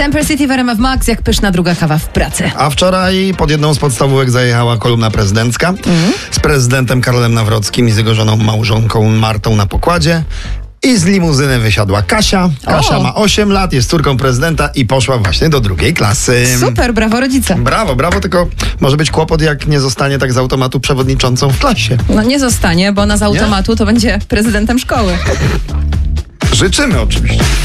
Temper City w RMF Max, jak pyszna druga kawa w pracy. A wczoraj pod jedną z podstawówek zajechała kolumna prezydencka z prezydentem Karolem Nawrockim i z jego żoną małżonką Martą na pokładzie. I z limuzyny wysiadła Kasia. Kasia ma 8 lat, jest córką prezydenta i poszła właśnie do 2. klasy. Super, brawo rodzice. Brawo, tylko może być kłopot, jak nie zostanie tak z automatu przewodniczącą w klasie. No nie zostanie, bo ona z automatu to będzie prezydentem szkoły. Życzymy oczywiście.